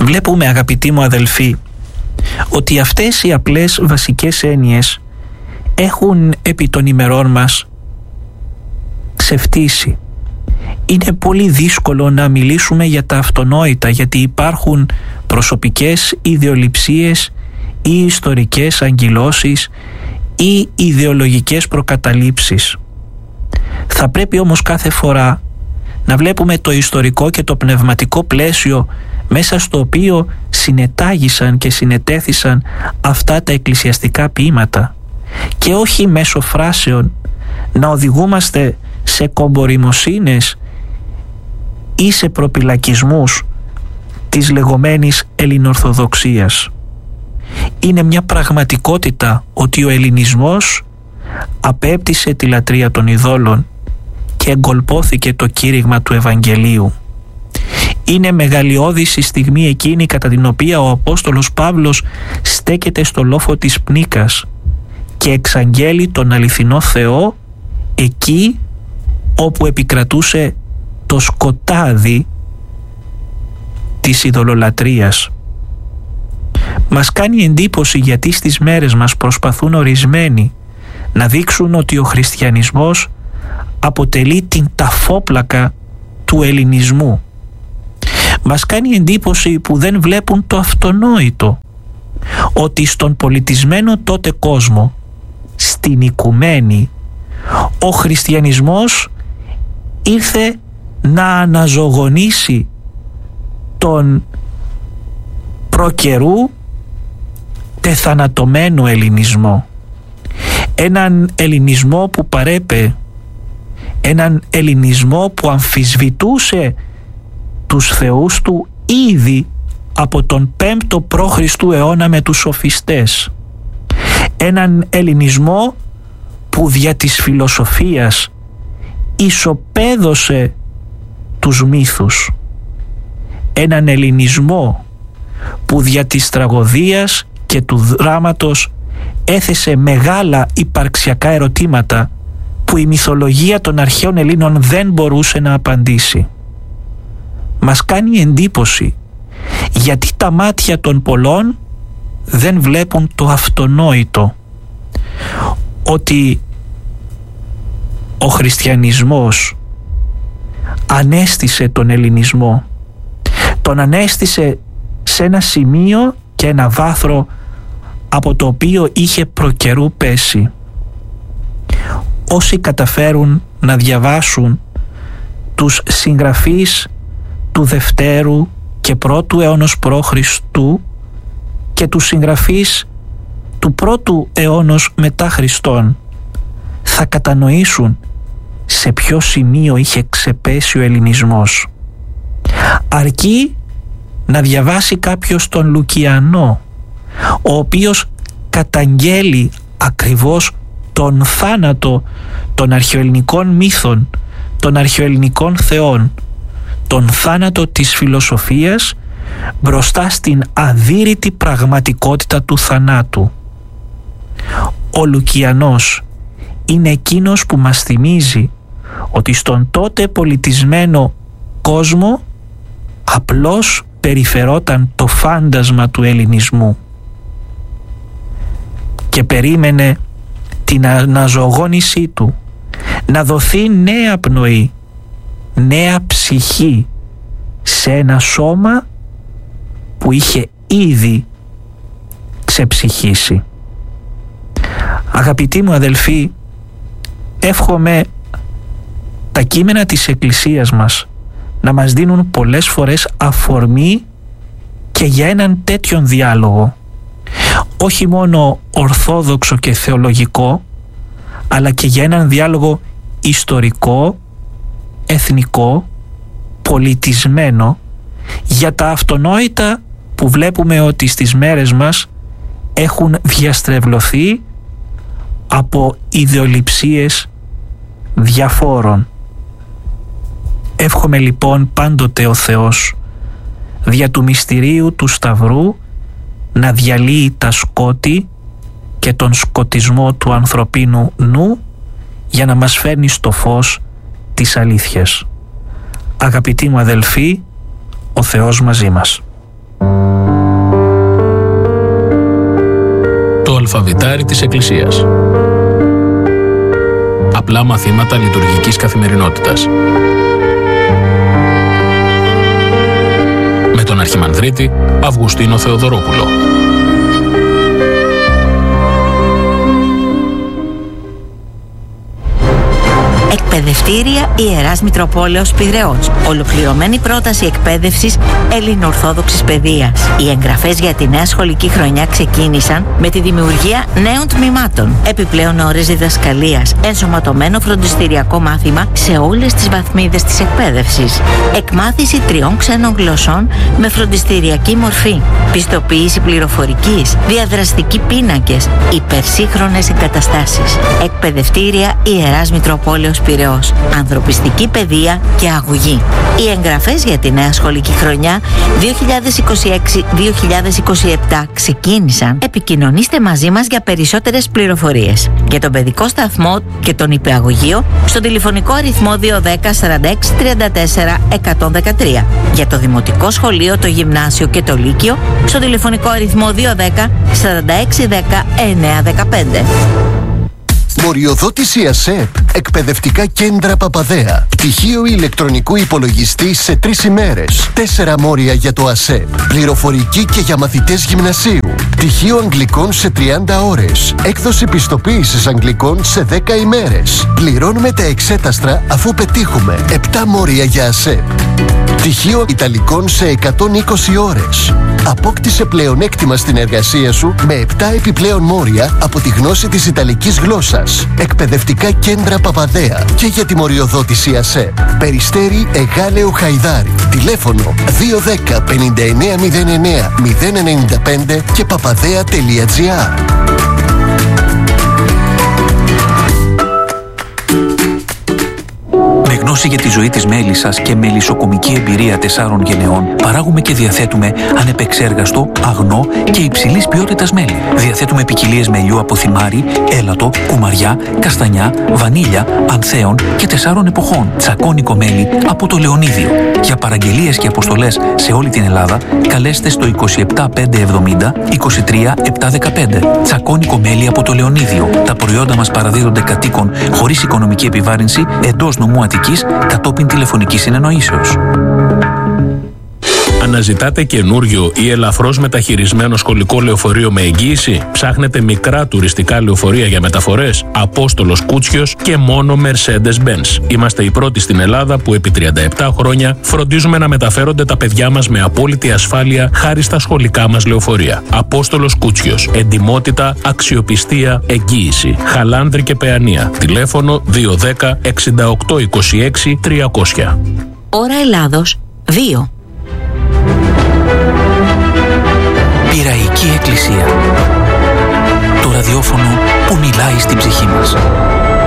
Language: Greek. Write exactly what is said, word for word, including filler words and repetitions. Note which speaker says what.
Speaker 1: Βλέπουμε, αγαπητοί μου αδελφοί, ότι αυτές οι απλές βασικές έννοιες έχουν επί των ημερών μας ξεφτύσει. Είναι πολύ δύσκολο να μιλήσουμε για τα αυτονόητα, γιατί υπάρχουν προσωπικές ιδεολειψίες ή ιστορικές αγκυλώσεις ή ιδεολογικές προκαταλήψεις. Θα πρέπει όμως κάθε φορά να βλέπουμε το ιστορικό και το πνευματικό πλαίσιο μέσα στο οποίο συνετάγησαν και συνετέθησαν αυτά τα εκκλησιαστικά ποίηματα, και όχι μέσω φράσεων να οδηγούμαστε σε κομπορημοσύνες ή σε προπυλακισμούς της λεγόμενης ελληνορθοδοξίας. Είναι μια πραγματικότητα ότι ο ελληνισμός απέπτυσε τη λατρεία των ειδόλων και εγκολπώθηκε το κήρυγμα του Ευαγγελίου. Είναι μεγαλειώδης η στιγμή εκείνη κατά την οποία ο Απόστολος Παύλος στέκεται στο λόφο της Πνίκας και εξαγγέλει τον αληθινό Θεό εκεί όπου επικρατούσε το σκοτάδι της ειδωλολατρείας. Μας κάνει εντύπωση γιατί στις μέρες μας προσπαθούν ορισμένοι να δείξουν ότι ο χριστιανισμός αποτελεί την ταφόπλακα του ελληνισμού. Μας κάνει εντύπωση που δεν βλέπουν το αυτονόητο, ότι στον πολιτισμένο τότε κόσμο, στην οικουμένη, ο χριστιανισμός ήρθε να αναζωογονήσει τον προκαιρού τεθανατωμένο ελληνισμό. Έναν ελληνισμό που παρέπε, έναν ελληνισμό που αμφισβητούσε τους θεούς του ήδη από τον πέμπτο π.Χ. αιώνα με τους σοφιστές. Έναν ελληνισμό που δια της φιλοσοφίας ισοπαίδωσε τους μύθους. Έναν ελληνισμό που δια της τραγωδίας και του δράματος έθεσε μεγάλα υπαρξιακά ερωτήματα που η μυθολογία των αρχαίων Ελλήνων δεν μπορούσε να απαντήσει. Μας κάνει εντύπωση γιατί τα μάτια των πολλών δεν βλέπουν το αυτονόητο, ότι ο χριστιανισμός ανέστησε τον ελληνισμό, τον ανέστησε σε ένα σημείο και ένα βάθρο από το οποίο είχε προκαιρού πέσει. Όσοι καταφέρουν να διαβάσουν τους συγγραφείς του Δευτέρου και Πρώτου αιώνος π.Χ. και τους συγγραφείς του Πρώτου αιώνος μετά Χριστόν, θα κατανοήσουν σε ποιο σημείο είχε ξεπέσει ο ελληνισμός. Αρκεί να διαβάσει κάποιος τον Λουκιανό, ο οποίος καταγγέλει ακριβώς τον θάνατο των αρχαιοελληνικών μύθων, των αρχαιοελληνικών θεών, τον θάνατο της φιλοσοφίας μπροστά στην αδύρυτη πραγματικότητα του θανάτου. Ο Λουκιανός είναι εκείνος που μας θυμίζει ότι στον τότε πολιτισμένο κόσμο απλώς περιφερόταν το φάντασμα του ελληνισμού και περίμενε την αναζωογόνησή του, να δοθεί νέα πνοή, νέα ψυχή σε ένα σώμα που είχε ήδη ξεψυχήσει. Αγαπητοί μου αδελφοί, εύχομαι τα κείμενα της Εκκλησίας μας να μας δίνουν πολλές φορές αφορμή και για έναν τέτοιον διάλογο, όχι μόνο ορθόδοξο και θεολογικό, αλλά και για έναν διάλογο ιστορικό, εθνικό, πολιτισμένο, για τα αυτονόητα που βλέπουμε ότι στις μέρες μας έχουν διαστρεβλωθεί από ιδεολειψίες διαφόρων. Εύχομαι λοιπόν πάντοτε ο Θεός δια του μυστηρίου του Σταυρού να διαλύει τα σκότη και τον σκοτισμό του ανθρωπίνου νου για να μας φέρνει στο φως της αλήθειας. Αγαπητοί μου αδελφοί, ο Θεός μαζί μας.
Speaker 2: αλφαβητάρι της Εκκλησίας. Απλά μαθήματα λειτουργικής καθημερινότητας. Με τον Αρχιμανδρίτη Αυγουστίνο Θεοδωρόπουλο.
Speaker 3: Εκπαιδευτήρια Ιεράς Μητροπόλεως Πειραιώς. Ολοκληρωμένη πρόταση εκπαίδευσης ελληνοορθόδοξης παιδείας. Οι εγγραφές για τη νέα σχολική χρονιά ξεκίνησαν με τη δημιουργία νέων τμήματων. Επιπλέον ώρες διδασκαλίας. Ενσωματωμένο φροντιστηριακό μάθημα σε όλες τις βαθμίδες της εκπαίδευσης. Εκμάθηση τριών ξένων γλωσσών με φροντιστηριακή μορφή. Πιστοποίηση πληροφορικής. Διαδραστικοί πίνακες. Υπερσύγχρονες εγκαταστάσεις. Εκπαιδευτήρια Ιεράς Μητροπόλεως Πειραιώς. Ανθρωπιστική παιδεία και αγωγή. Οι εγγραφές για τη νέα σχολική χρονιά δύο χιλιάδες είκοσι έξι δύο χιλιάδες είκοσι επτά ξεκίνησαν. Επικοινωνήστε μαζί μας για περισσότερες πληροφορίες. Για τον παιδικό σταθμό και τον υπηαγωγείο στο τηλεφωνικό αριθμό δύο ένα μηδέν σαράντα έξι τριάντα τέσσερα εκατόν δεκατρία. Για το δημοτικό σχολείο, το γυμνάσιο και το λύκειο στο τηλεφωνικό αριθμό δύο ένα μηδέν σαράντα έξι δέκα εννέα δεκαπέντε.
Speaker 4: Μοριοδότηση ΑΣΕΠ. Εκπαιδευτικά κέντρα Παπαδέα. Πτυχίο ηλεκτρονικού υπολογιστή σε τρεις ημέρες. Τέσσερα μόρια για το ΑΣΕΠ. Πληροφορική και για μαθητές γυμνασίου. Πτυχίο αγγλικών σε τριάντα ώρες. Έκδοση πιστοποίησης αγγλικών σε δέκα ημέρες. Πληρώνουμε τα εξέταστρα αφού πετύχουμε. επτά μόρια για ΑΣΕΠ. Πτυχίο Ιταλικών σε εκατόν είκοσι ώρες. Απόκτησε πλεονέκτημα στην εργασία σου με επτά επιπλέον μόρια από τη γνώση της Ιταλικής γλώσσας. Εκπαιδευτικά κέντρα Παπαδέα και για τη μοριοδότηση ΑΣΕΠ. Περιστέρι Εγάλεο Χαϊδάρι. Τηλέφωνο δύο ένα μηδέν πενήντα εννέα μηδέν εννέα μηδέν ενενήντα πέντε και παπαδέα τελεία τζι άρ.
Speaker 5: Με γνώση για τη ζωή της μέλισσας και μελισσοκομική εμπειρία τεσσάρων γενεών, παράγουμε και διαθέτουμε ανεπεξέργαστο, αγνό και υψηλής ποιότητας μέλι. Διαθέτουμε ποικιλίες μελιού από θυμάρι, έλατο, κουμαριά, καστανιά, βανίλια, ανθέων και τεσσάρων εποχών. Τσακώνικο μέλι από το Λεωνίδιο. Για παραγγελίες και αποστολές σε όλη την Ελλάδα, καλέστε στο είκοσι επτά πεντακόσια εβδομήντα είκοσι τρία επτακόσια δεκαπέντε. Τσακώνικο μέλι από το Λεωνίδιο. Τα προϊόντα μας παραδίδονται κατοίκων χωρίς οικονομική επιβάρυνση εντός νομού Αττικής κατόπιν τηλεφωνικής συνεννοήσεως.
Speaker 2: Αναζητάτε καινούριο ή ελαφρώς μεταχειρισμένο σχολικό λεωφορείο με εγγύηση? Ψάχνετε μικρά τουριστικά λεωφορεία για μεταφορές? Απόστολος Κούτσιος και μόνο Mercedes-Benz. Είμαστε οι πρώτοι στην Ελλάδα που επί τριάντα επτά χρόνια φροντίζουμε να μεταφέρονται τα παιδιά μας με απόλυτη ασφάλεια χάρη στα σχολικά μας λεωφορεία. Απόστολος Κούτσιος. Εντιμότητα, αξιοπιστία, εγγύηση. Χαλάνδρη και Παιανία. Τηλέφωνο δύο ένα μηδέν εξήντα οκτώ είκοσι έξι τριακόσια.
Speaker 3: Ώρα Ελλάδος δύο.
Speaker 5: Πειραϊκή Εκκλησία. Το ραδιόφωνο που μιλάει στην ψυχή μας.